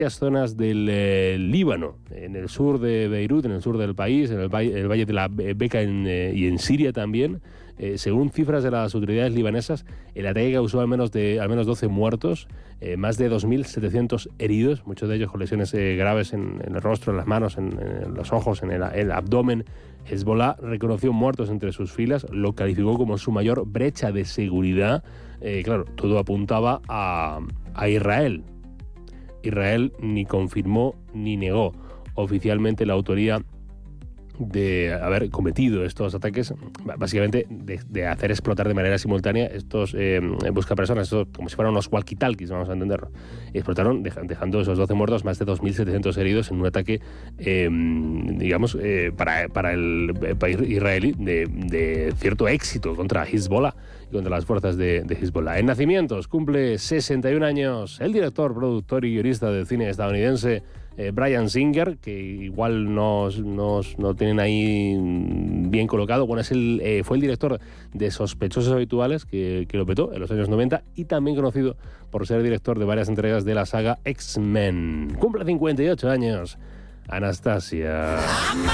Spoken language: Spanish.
zonas del Líbano, en el sur de Beirut, en el sur del país, en el valle de la Beca y en Siria también. Según cifras de las autoridades libanesas, el ataque causó al menos 12 muertos, más de 2.700 heridos, muchos de ellos con lesiones graves en el rostro, en las manos, en los ojos, en el abdomen. Hezbollah reconoció muertos entre sus filas, lo calificó como su mayor brecha de seguridad. Claro, todo apuntaba a Israel. Israel ni confirmó ni negó oficialmente la autoría de haber cometido estos ataques, básicamente de hacer explotar de manera simultánea estos buscapersonas, estos, como si fueran unos walkie-talkies, vamos a entenderlo. Y explotaron dejando esos 12 muertos, más de 2.700 heridos en un ataque, para el país israelí de cierto éxito contra Hezbollah y contra las fuerzas de Hezbollah. En nacimientos, cumple 61 años el director, productor y guionista de cine estadounidense Bryan Singer, que igual no tienen ahí bien colocado. Bueno, fue el director de Sospechosos Habituales, que lo petó en los años 90, y también conocido por ser director de varias entregas de la saga X-Men. Cumple 58 años Anastasia.